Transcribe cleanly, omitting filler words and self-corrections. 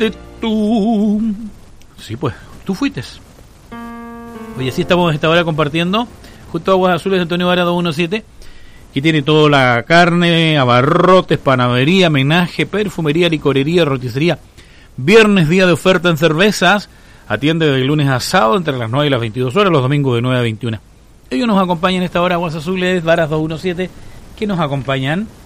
tú. Sí, pues, tú fuiste. Oye, sí estamos a esta hora compartiendo justo Aguas Azules de Antonio Vara 217, que tiene toda la carne, abarrotes, panadería, menaje, perfumería, licorería, roticería. Viernes, día de oferta en cervezas. Atiende de lunes a sábado entre las 9 y las 22 horas, los domingos de 9 a 21. Ellos nos acompañan a esta hora, Aguas Azules, Varas 217, que nos acompañan